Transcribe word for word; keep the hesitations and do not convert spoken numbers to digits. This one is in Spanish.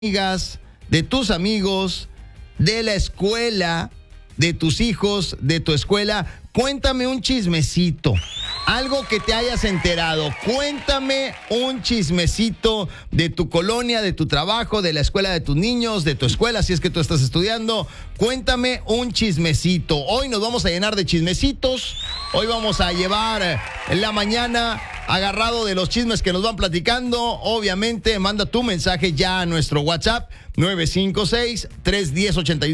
amigas, de tus amigos, de la escuela, de tus hijos, de tu escuela. Cuéntame un chismecito, algo que te hayas enterado. Cuéntame un chismecito de tu colonia, de tu trabajo, de la escuela de tus niños, de tu escuela, si es que tú estás estudiando. Cuéntame un chismecito. Hoy nos vamos a llenar de chismecitos. Hoy vamos a llevar la mañana agarrado de los chismes que nos van platicando. Obviamente, manda tu mensaje ya a nuestro WhatsApp nueve cinco seis, tres uno cero, ocho